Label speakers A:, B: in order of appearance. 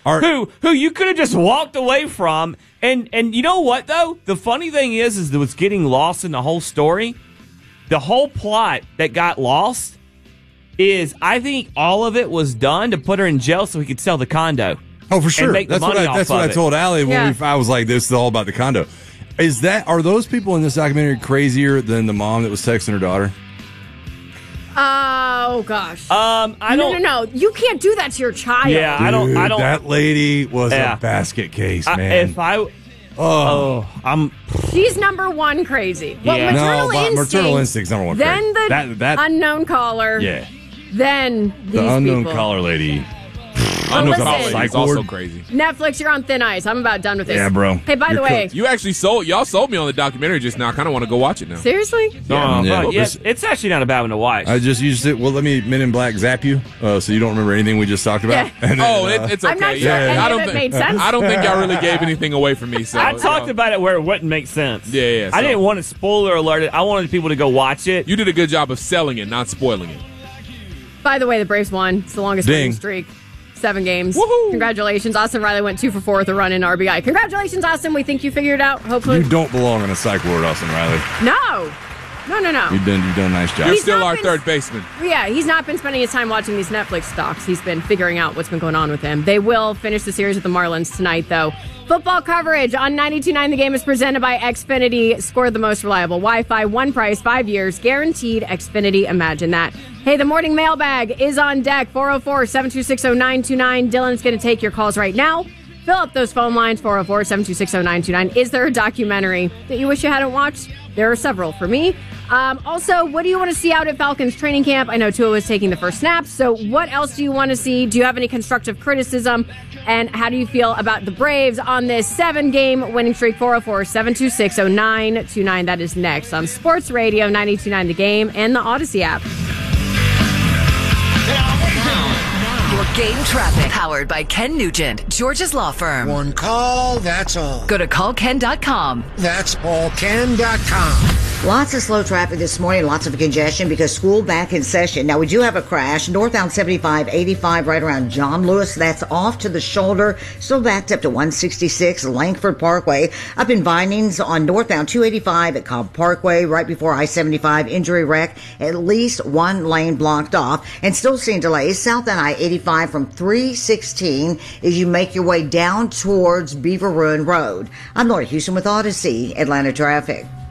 A: who you could have just walked away from. And you know what, though? The funny thing is that what's getting lost in the whole story, the whole plot that got lost is, I think all of it was done to put her in jail so he could sell the condo.
B: Oh, for sure.
A: And make the money off
B: that's what
A: of
B: I
A: it.
B: told Allie when I was like, this is all about the condo. Are those people in this documentary crazier than the mom that was texting her daughter?
C: Oh gosh.
A: I don't.
C: No. You can't do that to your child.
A: Yeah, I don't.
B: That lady was a basket case, man.
C: She's number one crazy. Well,
A: yeah.
B: maternal instinct's number one.
C: Then
B: crazy.
C: the unknown caller.
B: Yeah.
C: Then these
B: the unknown
C: people.
B: caller lady.
C: Unknown
D: caller lady is also crazy.
C: Netflix, you're on thin ice. I'm about done with this.
B: Yeah, bro.
C: Hey, by the way,
D: you actually sold me on the documentary just now. I kind of want to go watch it now.
C: Seriously?
A: It's actually not a bad one to watch.
B: I just used it. Well, let me Men in Black zap you, so you don't remember anything we just talked about.
C: Yeah.
B: And then,
D: it's okay.
C: I'm not sure any of it made sense.
D: I don't think y'all really gave anything away from me. So
A: I talked about it where it wouldn't make sense.
D: Yeah.
A: I didn't want to spoiler alert it. I wanted people to go watch it.
D: You did a good job of selling it, not spoiling it.
C: By the way, the Braves won. It's the longest winning streak. 7 games.
D: Woohoo!
C: Congratulations. Austin Riley went 2 for 4 with a run in RBI. Congratulations, Austin. We think you figured it out. Hopefully.
B: You don't belong in a psych ward, Austin Riley.
C: No.
B: You've done a nice job.
D: You're still our third baseman.
C: Yeah, he's not been spending his time watching these Netflix docs. He's been figuring out what's been going on with him. They will finish the series with the Marlins tonight, though. Football coverage on 92.9 The Game is presented by Xfinity. Score the most reliable Wi-Fi, one price, 5 years, guaranteed. Xfinity, imagine that. Hey, the morning mailbag is on deck, 404-726-0929. Dylan's going to take your calls right now. Fill up those phone lines, 404-726-0929. Is there a documentary that you wish you hadn't watched? There are several for me. Also, what do you want to see out at Falcons training camp? I know Tua was taking the first snaps, so what else do you want to see? Do you have any constructive criticism? And how do you feel about the Braves on this 7-game winning streak? 404-726-0929. That is next on Sports Radio 92.9 The Game and the Odyssey app.
E: Your game traffic, powered by Ken Nugent, George's Law Firm.
F: One call, that's all.
E: Go to callken.com.
F: That's allken.com.
G: Lots of slow traffic this morning, lots of congestion because school back in session. Now, we do have a crash northbound 75, 85 right around John Lewis. That's off to the shoulder. Still backed up to 166 Langford Parkway. Up in Vinings on northbound 285 at Cobb Parkway right before I-75. Injury wreck. At least one lane blocked off. And still seeing delays southbound I-85 from 316 as you make your way down towards Beaver Ruin Road. I'm Laura Houston with Odyssey, Atlanta Traffic.